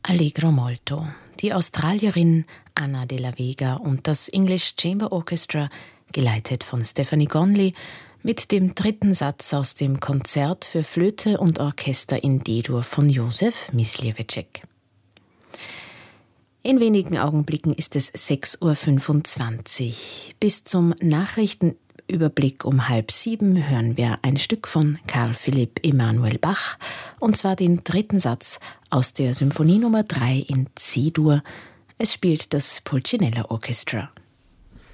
Allegro molto. Die Australierin Anna de la Vega und das English Chamber Orchestra, geleitet von Stephanie Gonley, mit dem dritten Satz aus dem Konzert für Flöte und Orchester in D-Dur von Josef Mysliveček. In wenigen Augenblicken ist es 6:25 Uhr. Bis zum Nachrichtenüberblick um 6:30 hören wir ein Stück von Carl Philipp Emanuel Bach, und zwar den dritten Satz aus der Symphonie Nummer 3 in C-Dur. Es spielt das Pulcinella Orchestra.